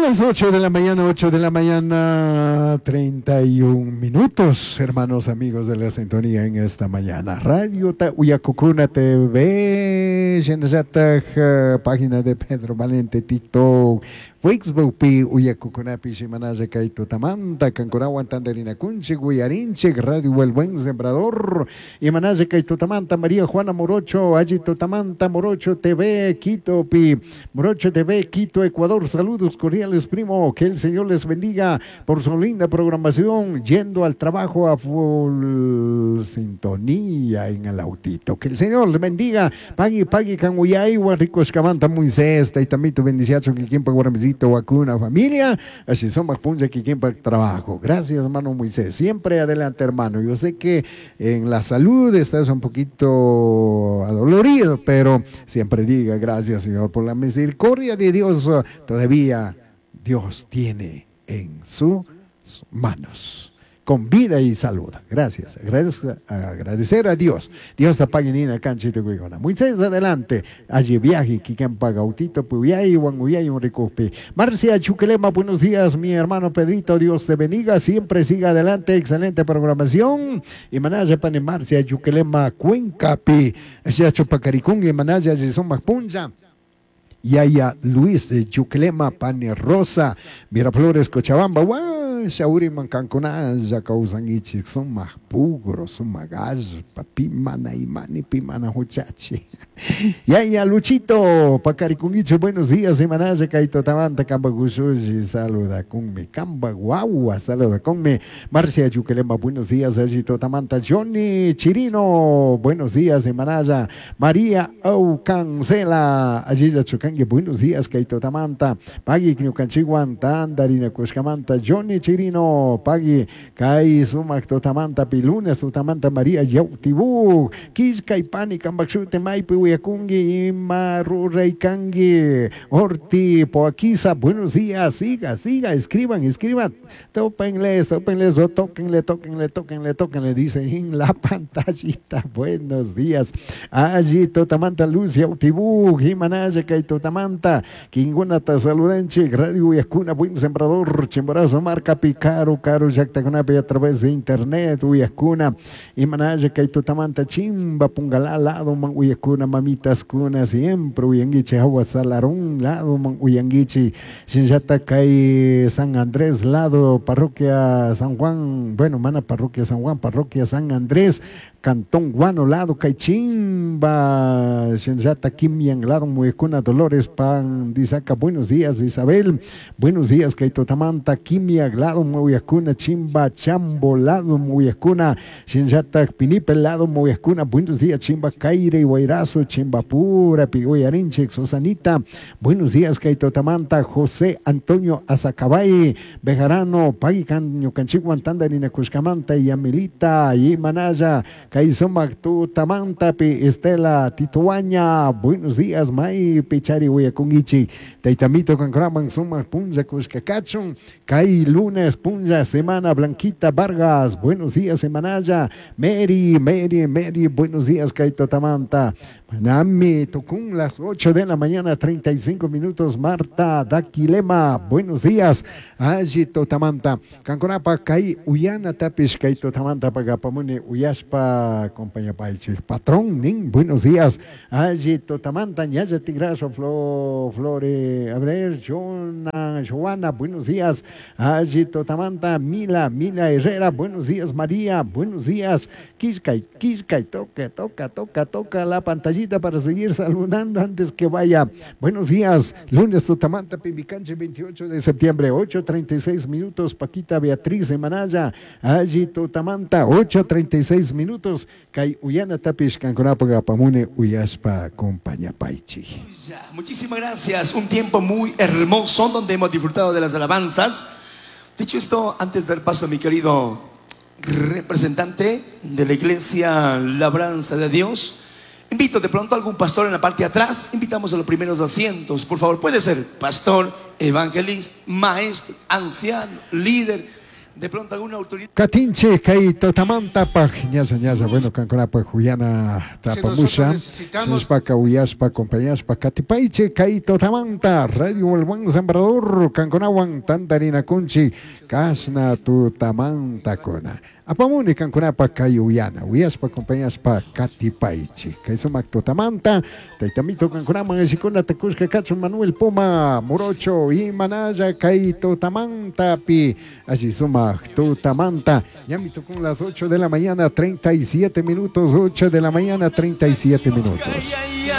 las 8 de la mañana, 8 de la mañana, 31 minutos, hermanos amigos de la sintonía en esta mañana. Radio Uyacocuna TV, página de Pedro Valente, TikTok, Facebook, Uyacocuna, Pichimanaya, Kaito Tamanta, Cancurawan, Tandarina Cunche, Guyarinche, Radio El Buen Sembrador, Imanaya, Kaito Tamanta, María Juana Morocho, Agito Tamanta, Morocho TV, Quito, Morocho TV, Quito, Ecuador. Saludos cordiales, primo, que el Señor les bendiga por su linda programación, yendo al trabajo a full sintonía en el autito. Que el Señor les bendiga. Pagui, Canuyay, Ricos Camanta, Moisés, y también tu bendición, que quien para Guaramesito, Vacuna, familia, así son más punja que quien para trabajo. Gracias, hermano Moisés. Siempre adelante, hermano. Yo sé que en la salud estás un poquito adolorido, pero siempre diga gracias, Señor, por la misericordia de Dios. Todavía Dios tiene en sus manos, con vida y salud. Gracias, agradecer a Dios. Dios apague ni la cancha de Guigona. Moisés, adelante. Allí viaje, que quien paga autito, Puyay, Guanguyay, un recope. Marcia Chuquelema, buenos días, mi hermano Pedrito. Dios te bendiga, siempre siga adelante. Excelente programación. Y Manaya, Pane Marcia Chuquelema, Cuencapi. Así Chupacaricún y Manaya, si son más punza. Yaya Luis de Chuquelema, Pane Rosa, Miraflores, Cochabamba, Shauri Mancanconaya, Causangichi, son más pugros, son magas, papimana y mani, pimana huchachi. Yaya Luchito, Pacaricungicho, buenos días, Semanaya, Caito Tamanta, Cambagusushi, saluda con mi Camba Guagua, saluda con mi Marcia Chuquelema, buenos días, Agito Tamanta, Johnny Chirino, buenos días, Semanaya, María Cancela, Agilla Chucangue, buenos días, Caito Tamanta, Pagui, Knucanchiguan, Tandarina, Cuscamanta, Johnny Chirino, Pagui, Kai, Sumac, Totamanta, Pilunes, Totamanta, María Yautibu, Quisca y Pani, Cambaxute, Maipi, Uyacungi, Imaru, Reikangi, Orti, Poaquiza, buenos días, siga, escriban, tópenles, tóquenle, dicen en la pantallita, buenos días, allí, Totamanta, Luz, Yautibu, Jimanaya, Kai, Totamanta, Quingunata, Saludenche, Radio Uyacuna, Buen Sembrador, Chimborazo, Marca Picaro, Caro, Yactacunape a través de internet, Uyacuna, Imanaya, Kaitotamanta, Chimba, Pungalá, lado, Man Uyacuna, Mamitas Cuna, siempre, Uyanguichi, Agua Salarón, lado, Man Uyanguichi, Shinjata, Kai, San Andrés, lado, Parroquia San Juan, bueno, mana Parroquia San Juan, Parroquia San Andrés, Cantón Guano, lado, Caichimba, Shinjata, Kimian, lado, Uyacuna, Dolores, Pan, Disaca, buenos días, Isabel, buenos días, Kaitotamanta, Kimia, lado, Moyacuna, Chimba, Chambo, lado, Moyacuna, Shinjata, Pinipe, lado, Moyacuna, buenos días, Chimba, Caire, Guairazo, Chimba Pura, Pigoyarinche, Sosanita, buenos días, Kaitotamanta, José Antonio Azacabay, Bejarano, Pagican, Canchiguan, Tandarina, Cuscamanta, y Amelita, y Manaya, Caizoma, Tamanta, Estela, Tituaña, buenos días, May, Pichari, Huyakungichi, Taitamito, Cancraman, Suma, Punja, Cuscacachon, Kai Lunes, Punja, Semana, Blanquita Vargas, buenos días, Semanaya, Mary, buenos días, Kaito Tamanta, Manami, Tocún, las 8 de la mañana, 35 minutos, Marta, Daquilema, buenos días, Agito Tamanta, Canconapa, Kai, Uyana, Tapish, Kaito Tamanta, Pagapamune, Uyaspa, compañía Paiche, Patrón, Nin, buenos días, Agito Tamanta, Ñaya Tigraso, Flore, a ver, Joana, buenos días, Agito Tamanta, Mila Herrera, buenos días, María, buenos días, Quiscay, toca la pantallita para seguir saludando antes que vaya. Buenos días, lunes Totamanta, Pibicanche, 28 de septiembre, 8:36 minutos, Paquita Beatriz de Manaya, allí Totamanta, 8:36 minutos, Kai Uyana Tapish, Canconapaga, Pamune, Uyaspa, Compañía Paichi. Muchísimas gracias, un tiempo muy hermoso donde hemos disfrutado de las alabanzas. Dicho esto, antes de dar paso a mi querido representante de la Iglesia Labranza de Dios, invito de pronto a algún pastor en la parte de atrás. Invitamos a los primeros asientos, por favor. Puede ser pastor, evangelista, maestro, anciano, líder, De pronto alguna autoridad. Katinche, Kaito, Tamanta, ñasa, ñasa, bueno, Canconapa, Juliana, Tapamusa, Sespaca, Uyaspa, Compañaspa, Catipaiche, Kaito, Tamanta, Radio El Buen Sembrador, Canconawan, Tantarina Kunchi, Casna, tu Tamanta, Cona. Apamuni, Canconapa, Cayuyana, Uyaspa, Compañaspa, Catipaiche, Kaisumac, Tamanta, Taitamito, Canconaman, Esicona, Tecusca, Katsu, Manuel Puma, Morocho, y Manaya, Kaito, Tamanta, Pi, así suma. Tutamanta, ya me tocó las 8 de la mañana, 37 minutos, 8 de la mañana, 37 minutos.